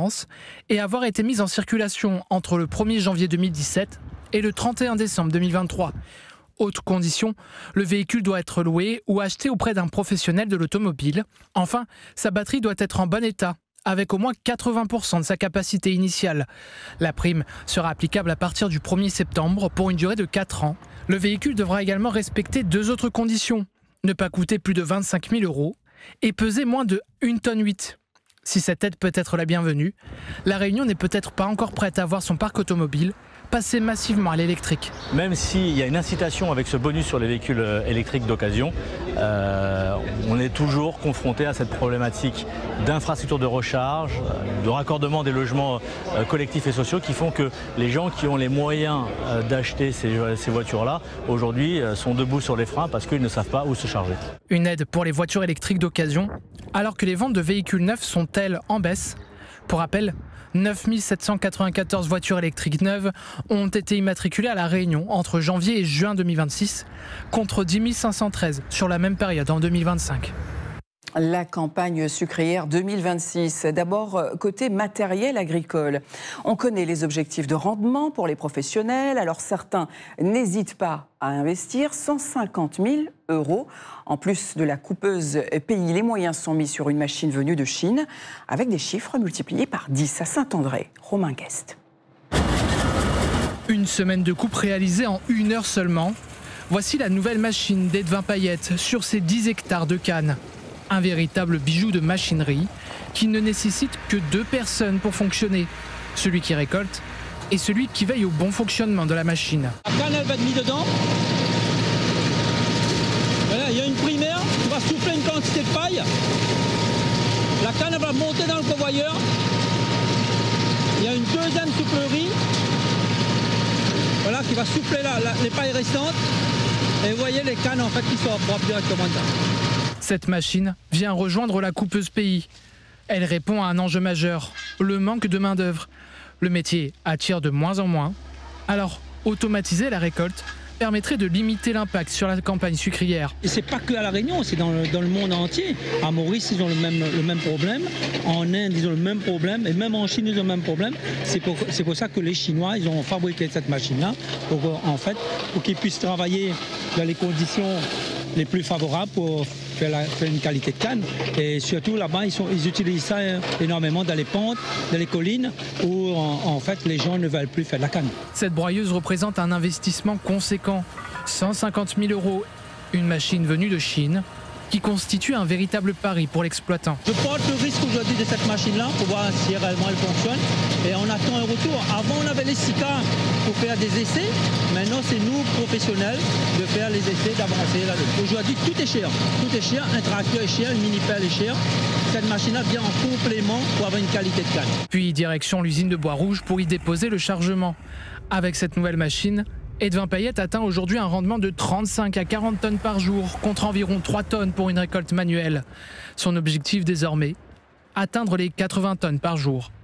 France et avoir été mise en circulation entre le 1er janvier 2017 et le 31 décembre 2023. Autre condition, le véhicule doit être loué ou acheté auprès d'un professionnel de l'automobile. Enfin, sa batterie doit être en bon état, avec au moins 80% de sa capacité initiale. La prime sera applicable à partir du 1er septembre pour une durée de 4 ans. Le véhicule devra également respecter 2 autres conditions. Ne pas coûter plus de 25 000 € et peser moins de 1,8 tonne. Si cette aide peut être la bienvenue, La Réunion n'est peut-être pas encore prête à voir son parc automobile passer massivement à l'électrique. Même s'il y a une incitation avec ce bonus sur les véhicules électriques d'occasion, on est toujours confronté à cette problématique d'infrastructures de recharge, de raccordement des logements collectifs et sociaux qui font que les gens qui ont les moyens d'acheter ces voitures-là, aujourd'hui, sont debout sur les freins parce qu'ils ne savent pas où se charger. Une aide pour les voitures électriques d'occasion, alors que les ventes de véhicules neufs sont, elles, en baisse. Pour rappel, 9 794 voitures électriques neuves ont été immatriculées à La Réunion entre janvier et juin 2026, contre 10 513 sur la même période en 2025. La campagne sucrière 2026. D'abord, côté matériel agricole. On connaît les objectifs de rendement pour les professionnels. Alors certains n'hésitent pas à investir 150 000 €. En plus de la coupeuse pays, les moyens sont mis sur une machine venue de Chine, avec des chiffres multipliés par 10 à Saint-André. Romain Guest. Une semaine de coupe réalisée en 1 heure seulement. Voici la nouvelle machine d'Edwin Payette sur ses 10 hectares de canne. Un véritable bijou de machinerie qui ne nécessite que 2 personnes pour fonctionner. Celui qui récolte et celui qui veille au bon fonctionnement de la machine. La canne, elle va être mise dedans. Voilà, il y a une primaire qui va souffler une quantité de paille. La canne, elle va monter dans le convoyeur. Il y a une deuxième soufflerie. Voilà, qui va souffler les pailles restantes. Et vous voyez les cannes en fait qui sont propres directement dedans. Cette machine vient rejoindre la coupeuse pays. Elle répond à un enjeu majeur, le manque de main-d'œuvre. Le métier attire de moins en moins. Alors, automatiser la récolte permettrait de limiter l'impact sur la campagne sucrière. Et c'est pas que à La Réunion, c'est dans le monde entier. À Maurice, ils ont le même problème. En Inde, ils ont le même problème. Et même en Chine, ils ont le même problème. C'est pour ça que les Chinois, ils ont fabriqué cette machine-là pour qu'ils puissent travailler dans les conditions les plus favorables pour faire une qualité de canne. Et surtout là-bas, ils utilisent ça énormément dans les pentes, dans les collines, où en fait les gens ne veulent plus faire de la canne. Cette broyeuse représente un investissement conséquent, 150 000 €, une machine venue de Chine, qui constitue un véritable pari pour l'exploitant. Je porte le risque aujourd'hui de cette machine-là pour voir si réellement elle fonctionne. Et on attend un retour. Avant, on avait les SICA pour faire des essais. Maintenant, c'est nous, professionnels, de faire les essais, d'avancer là-dessus. Aujourd'hui, tout est cher. Tout est cher. Un tracteur est cher, une mini-pelle est cher. Cette machine-là vient en complément pour avoir une qualité de canne. Puis, direction l'usine de Bois-Rouge pour y déposer le chargement. Avec cette nouvelle machine, Edwin Payette atteint aujourd'hui un rendement de 35 à 40 tonnes par jour, contre environ 3 tonnes pour une récolte manuelle. Son objectif désormais, atteindre les 80 tonnes par jour.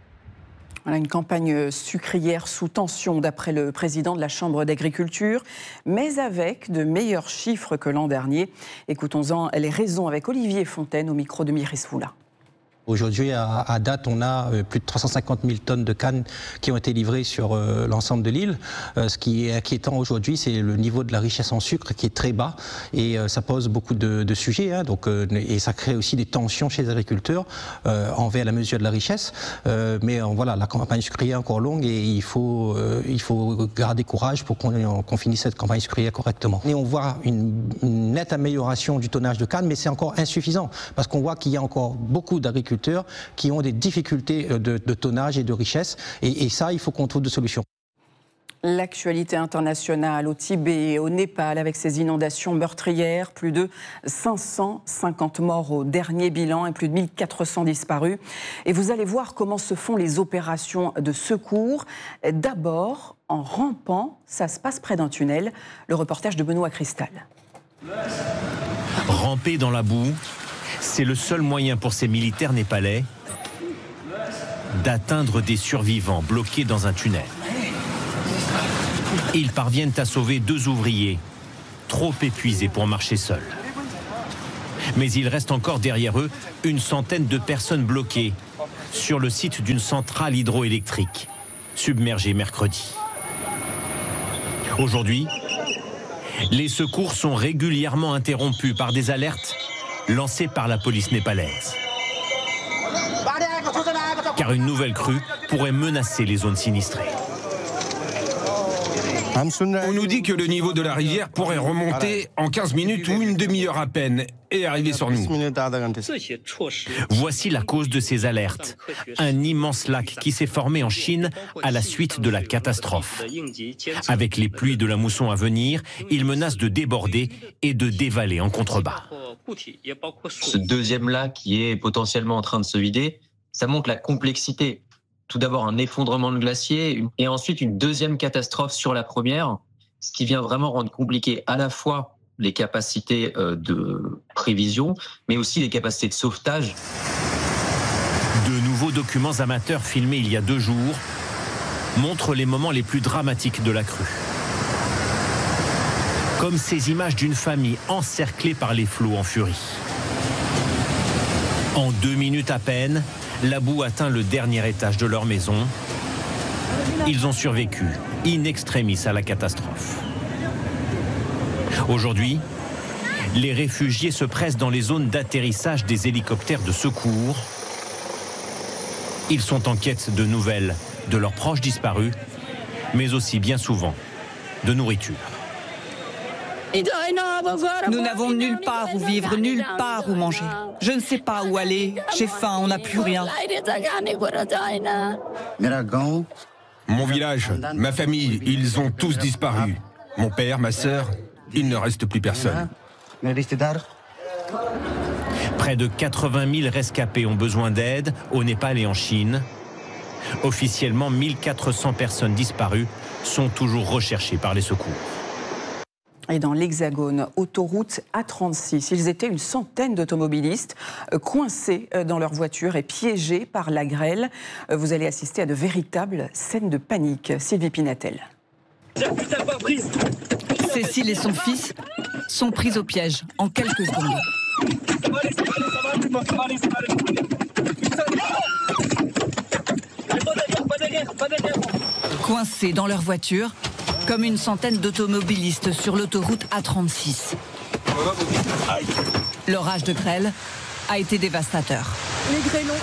Voilà une campagne sucrière sous tension d'après le président de la Chambre d'agriculture, mais avec de meilleurs chiffres que l'an dernier. Écoutons-en les raisons avec Olivier Fontaine au micro de Mireille Soula. Aujourd'hui, à date, on a plus de 350 000 tonnes de canne qui ont été livrées sur l'ensemble de l'île. Ce qui est inquiétant aujourd'hui, c'est le niveau de la richesse en sucre qui est très bas et ça pose beaucoup de sujets. Et ça crée aussi des tensions chez les agriculteurs envers la mesure de la richesse. Mais voilà, la campagne sucrière est encore longue et il faut garder courage pour qu'on finisse cette campagne sucrière correctement. Et on voit une nette amélioration du tonnage de canne, mais c'est encore insuffisant parce qu'on voit qu'il y a encore beaucoup d'agriculteurs qui ont des difficultés de tonnage et de richesse. Et ça, il faut qu'on trouve des solutions. L'actualité internationale au Tibet et au Népal avec ces inondations meurtrières, plus de 550 morts au dernier bilan et plus de 1400 disparus. Et vous allez voir comment se font les opérations de secours. D'abord, en rampant, ça se passe près d'un tunnel. Le reportage de Benoît Cristal. Ramper dans la boue, c'est le seul moyen pour ces militaires népalais d'atteindre des survivants bloqués dans un tunnel. Ils parviennent à sauver 2 ouvriers, trop épuisés pour marcher seuls. Mais il reste encore derrière eux une centaine de personnes bloquées, sur le site d'une centrale hydroélectrique, submergée mercredi. Aujourd'hui, les secours sont régulièrement interrompus par des alertes lancées par la police népalaise. Car une nouvelle crue pourrait menacer les zones sinistrées. On nous dit que le niveau de la rivière pourrait remonter en 15 minutes ou une demi-heure à peine et arriver sur nous. Voici la cause de ces alertes. Un immense lac qui s'est formé en Chine à la suite de la catastrophe. Avec les pluies de la mousson à venir, il menace de déborder et de dévaler en contrebas. Ce deuxième lac qui est potentiellement en train de se vider, ça montre la complexité. Tout d'abord un effondrement de glacier et ensuite une deuxième catastrophe sur la première, ce qui vient vraiment rendre compliqué à la fois les capacités de prévision, mais aussi les capacités de sauvetage. De nouveaux documents amateurs filmés il y a 2 jours montrent les moments les plus dramatiques de la crue. Comme ces images d'une famille encerclée par les flots en furie. En 2 minutes à peine, la boue atteint le dernier étage de leur maison. Ils ont survécu in extremis à la catastrophe. Aujourd'hui, les réfugiés se pressent dans les zones d'atterrissage des hélicoptères de secours. Ils sont en quête de nouvelles de leurs proches disparus, mais aussi bien souvent de nourriture. Nous n'avons nulle part où vivre, nulle part où manger. Je ne sais pas où aller, j'ai faim, on n'a plus rien. Mon village, ma famille, ils ont tous disparu. Mon père, ma sœur, il ne reste plus personne. Près de 80 000 rescapés ont besoin d'aide au Népal et en Chine. Officiellement, 1400 personnes disparues sont toujours recherchées par les secours. Et dans l'Hexagone, autoroute A36, ils étaient une centaine d'automobilistes coincés dans leur voiture et piégés par la grêle. Vous allez assister à de véritables scènes de panique. Sylvie Pinatel. Cécile et son fils sont pris au piège en quelques secondes. Coincés dans leur voiture, comme une centaine d'automobilistes sur l'autoroute A36. L'orage de grêle a été dévastateur. Les grêlons.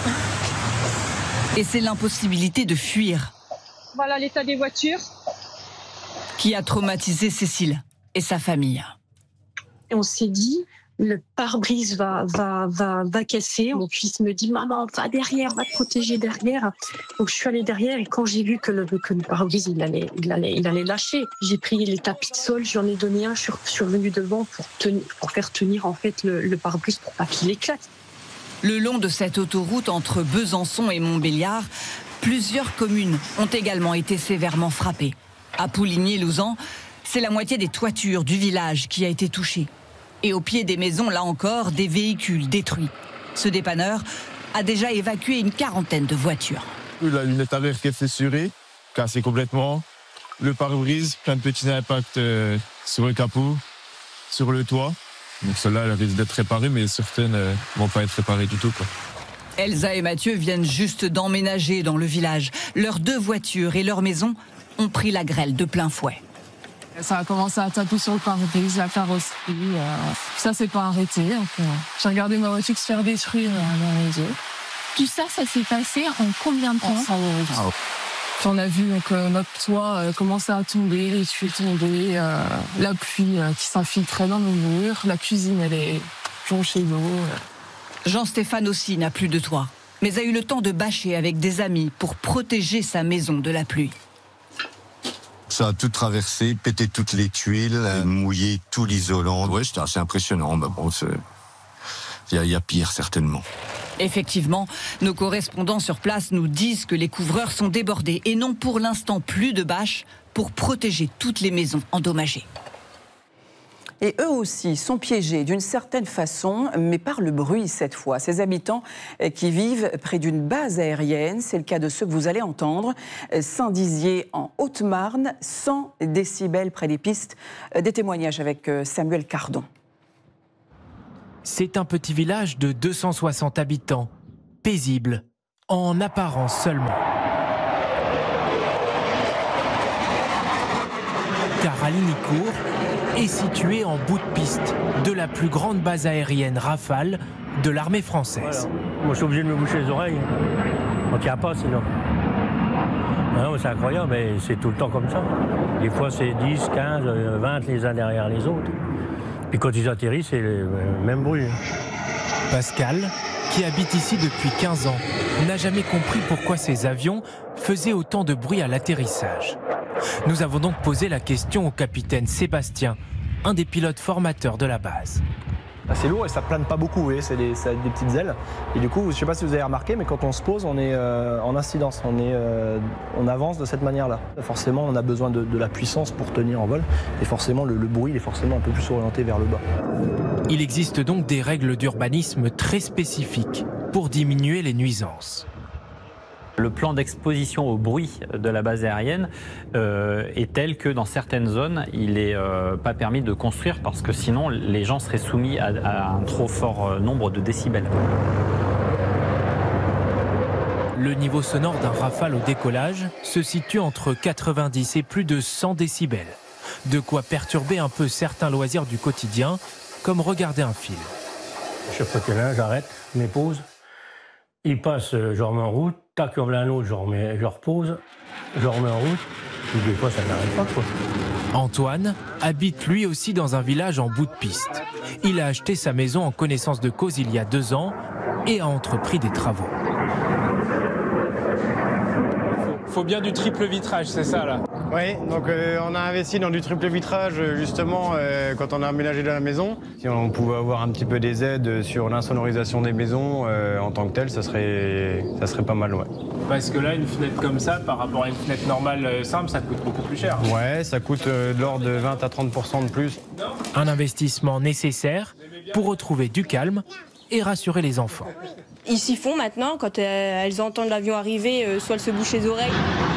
Et c'est l'impossibilité de fuir. Voilà l'état des voitures. Qui a traumatisé Cécile et sa famille. Et on s'est dit, le pare-brise va casser. Mon fils me dit, maman, va derrière, va te protéger derrière. Donc je suis allée derrière et quand j'ai vu que le pare-brise il allait lâcher, j'ai pris les tapis de sol, j'en ai donné un, je suis revenue devant pour faire tenir en fait le pare-brise pour pas qu'il éclate. Le long de cette autoroute entre Besançon et Montbéliard, plusieurs communes ont également été sévèrement frappées. À Pouligny-Louzan, c'est la moitié des toitures du village qui a été touchée. Et au pied des maisons, là encore, des véhicules détruits. Ce dépanneur a déjà évacué une quarantaine de voitures. La lunette arrière qui est fissurée, cassée complètement. Le pare-brise, plein de petits impacts sur le capot, sur le toit. Donc ceux-là, elles risquent d'être réparées, mais certaines ne vont pas être réparées du tout, quoi. Elsa et Mathieu viennent juste d'emménager dans le village. Leurs 2 voitures et leur maison ont pris la grêle de plein fouet. Ça a commencé à taper sur le pare-brise, la carrosserie. Ça s'est pas arrêté. J'ai regardé ma voiture se faire détruire dans les yeux. Tout ça s'est passé en combien de temps? En 5 minutes. On a vu notre toit commencer à tomber, les tuyaux tomber, la pluie qui s'infiltrait dans nos murs, la cuisine elle est jonchée d'eau. Jean-Stéphane aussi n'a plus de toit, mais a eu le temps de bâcher avec des amis pour protéger sa maison de la pluie. Ça a tout traversé, pété toutes les tuiles, mouillé tout l'isolant. Ouais, c'était assez impressionnant. Mais bon, il y a pire certainement. Effectivement, nos correspondants sur place nous disent que les couvreurs sont débordés et n'ont pour l'instant plus de bâches pour protéger toutes les maisons endommagées. Et eux aussi sont piégés d'une certaine façon, mais par le bruit cette fois. Ces habitants qui vivent près d'une base aérienne, c'est le cas de ceux que vous allez entendre. Saint-Dizier en Haute-Marne, 100 décibels près des pistes. Des témoignages avec Samuel Cardon. C'est un petit village de 260 habitants, paisible, en apparence seulement. Car Halinicourt est situé en bout de piste de la plus grande base aérienne Rafale de l'armée française. Voilà. Moi je suis obligé de me boucher les oreilles. On ne tient pas sinon. Non, c'est incroyable, mais c'est tout le temps comme ça. Des fois c'est 10, 15, 20 les uns derrière les autres. Puis quand ils atterrissent, c'est le même bruit. Pascal, qui habite ici depuis 15 ans, n'a jamais compris pourquoi ces avions faisaient autant de bruit à l'atterrissage. Nous avons donc posé la question au capitaine Sébastien, un des pilotes formateurs de la base. C'est lourd et ça plane pas beaucoup, vous voyez, c'est des petites ailes. Et du coup, je ne sais pas si vous avez remarqué, mais quand on se pose, on est en incidence, on avance de cette manière-là. Forcément, on a besoin de la puissance pour tenir en vol, et forcément, le bruit il est forcément un peu plus orienté vers le bas. Il existe donc des règles d'urbanisme très spécifiques pour diminuer les nuisances. Le plan d'exposition au bruit de la base aérienne est tel que dans certaines zones, il n'est pas permis de construire parce que sinon les gens seraient soumis à un trop fort nombre de décibels. Le niveau sonore d'un Rafale au décollage se situe entre 90 et plus de 100 décibels. De quoi perturber un peu certains loisirs du quotidien, comme regarder un film. Je sais pas quel âge, j'arrête, je m'épose. Il passe, je remets en route, tac, il y en a un autre, je repose, je remets en route, et des fois ça n'arrête pas quoi. Antoine habite lui aussi dans un village en bout de piste. Il a acheté sa maison en connaissance de cause il y a 2 ans et a entrepris des travaux. Faut bien du triple vitrage, c'est ça là? Oui, donc on a investi dans du triple vitrage justement quand on a aménagé dans la maison. Si on pouvait avoir un petit peu des aides sur l'insonorisation des maisons en tant que telle, ça serait pas mal, ouais. Parce que là, une fenêtre comme ça, par rapport à une fenêtre normale simple, ça coûte beaucoup plus cher. Ouais, ça coûte de l'ordre de 20 à 30% de plus. Un investissement nécessaire pour retrouver du calme et rassurer les enfants. Ils s'y font maintenant, quand elles entendent l'avion arriver, soit elles se bouchent les oreilles,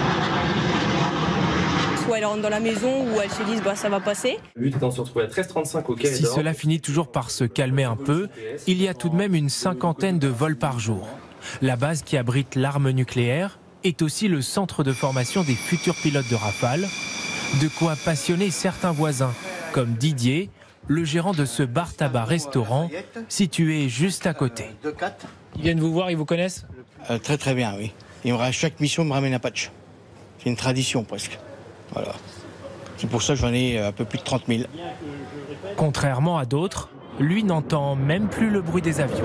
soit elles rentrent dans la maison où elles se disent bah, ça va passer. Le but étant de se retrouver à 13h35 au quai. Si cela finit toujours par se calmer un peu, il y a tout de même une 50aine de vols par jour. La base qui abrite l'arme nucléaire est aussi le centre de formation des futurs pilotes de Rafale, de quoi passionner certains voisins, comme Didier, le gérant de ce bar-tabac-restaurant situé juste à côté. Ils viennent vous voir, ils vous connaissent? Très très bien, oui. Chaque mission me ramène un patch. C'est une tradition presque. Voilà. C'est pour ça que j'en ai un peu plus de 30 000. Contrairement à d'autres, lui n'entend même plus le bruit des avions.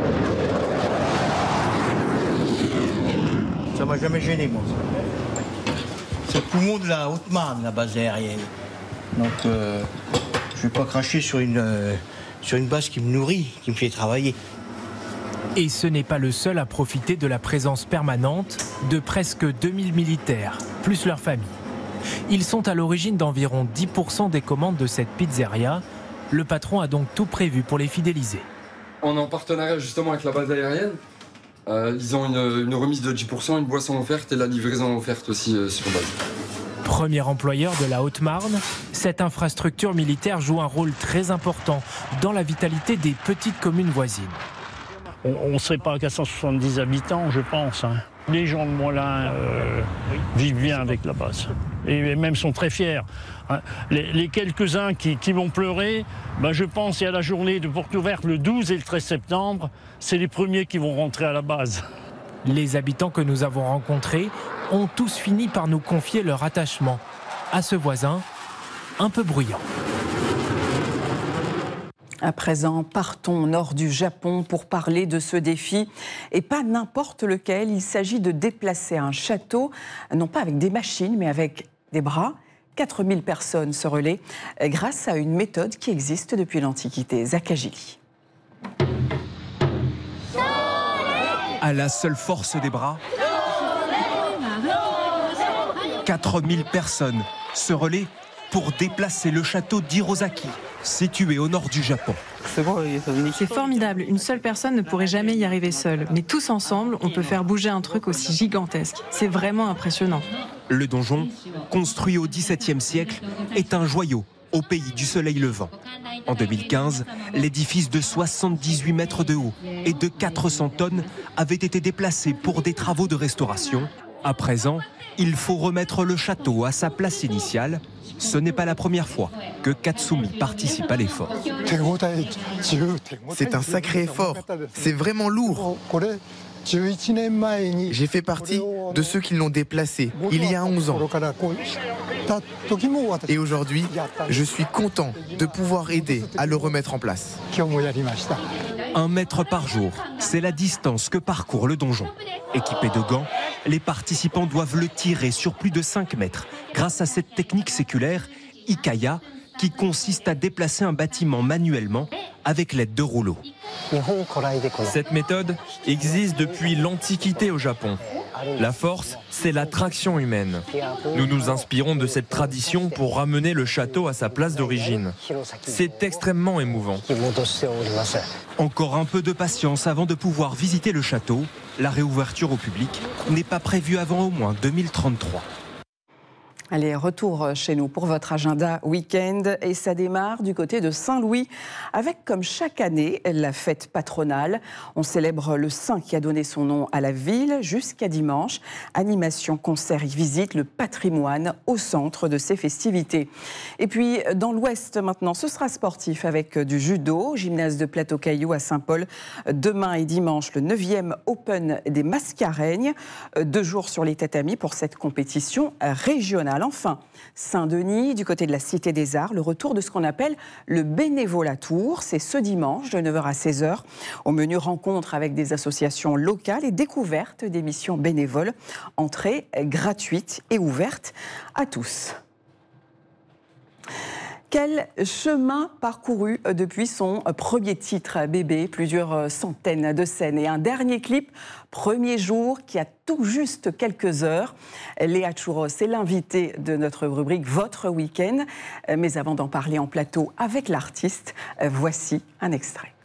Ça m'a jamais gêné, moi. C'est le poumon de la Haute-Marne, la base aérienne. Donc, je ne vais pas cracher sur une base qui me nourrit, qui me fait travailler. Et ce n'est pas le seul à profiter de la présence permanente de presque 2000 militaires, plus leur famille. Ils sont à l'origine d'environ 10% des commandes de cette pizzeria. Le patron a donc tout prévu pour les fidéliser. On est en partenariat justement avec la base aérienne. Ils ont une remise de 10%, une boisson offerte et la livraison offerte aussi sur base. Premier employeur de la Haute-Marne, cette infrastructure militaire joue un rôle très important dans la vitalité des petites communes voisines. On ne serait pas qu'à 170 habitants, je pense. Les gens de Moulins vivent bien avec la base. Et même sont très fiers. Les quelques-uns qui vont pleurer, je pense à la journée de porte ouverte le 12 et le 13 septembre, c'est les premiers qui vont rentrer à la base. Les habitants que nous avons rencontrés ont tous fini par nous confier leur attachement à ce voisin un peu bruyant. À présent, partons au nord du Japon pour parler de ce défi. Et pas n'importe lequel, il s'agit de déplacer un château, non pas avec des machines, mais avec des bras. 4000 personnes se relaient grâce à une méthode qui existe depuis l'Antiquité. Zakagili. À la seule force des bras, 4000 personnes se relaient pour déplacer le château d'Hirosaki, situé au nord du Japon. C'est formidable, une seule personne ne pourrait jamais y arriver seule. Mais tous ensemble, on peut faire bouger un truc aussi gigantesque. C'est vraiment impressionnant. Le donjon, construit au XVIIe siècle, est un joyau au pays du soleil levant. En 2015, l'édifice de 78 mètres de haut et de 400 tonnes avait été déplacé pour des travaux de restauration. À présent, il faut remettre le château à sa place initiale. Ce n'est pas la première fois que Katsumi participe à l'effort. C'est un sacré effort, c'est vraiment lourd. J'ai fait partie de ceux qui l'ont déplacé il y a 11 ans. Et aujourd'hui, je suis content de pouvoir aider à le remettre en place. 1 mètre par jour, c'est la distance que parcourt le donjon. Équipés de gants, les participants doivent le tirer sur plus de 5 mètres grâce à cette technique séculaire, Ikaya, qui consiste à déplacer un bâtiment manuellement avec l'aide de rouleaux. Cette méthode existe depuis l'Antiquité au Japon. La force, c'est la traction humaine. Nous nous inspirons de cette tradition pour ramener le château à sa place d'origine. C'est extrêmement émouvant. Encore un peu de patience avant de pouvoir visiter le château. La réouverture au public n'est pas prévue avant au moins 2033. Allez, retour chez nous pour votre agenda week-end et ça démarre du côté de Saint-Louis avec comme chaque année la fête patronale. On célèbre le saint qui a donné son nom à la ville jusqu'à dimanche. Animation, concert et visite, le patrimoine au centre de ces festivités. Et puis dans l'ouest maintenant, ce sera sportif avec du judo, gymnase de Plateau-Cailloux à Saint-Paul. Demain et dimanche, le 9e Open des Mascareignes. 2 jours sur les tatamis pour cette compétition régionale. Enfin, Saint-Denis, du côté de la Cité des Arts, le retour de ce qu'on appelle le Bénévolat Tour. C'est ce dimanche de 9h à 16h. Au menu rencontre avec des associations locales et découverte d'émissions bénévoles. Entrée gratuite et ouverte à tous. Quel chemin parcouru depuis son premier titre bébé, plusieurs centaines de scènes et un dernier clip, premier jour qui a tout juste quelques heures. Léa Chouros est l'invitée de notre rubrique Votre Week-end. Mais avant d'en parler en plateau avec l'artiste, voici un extrait.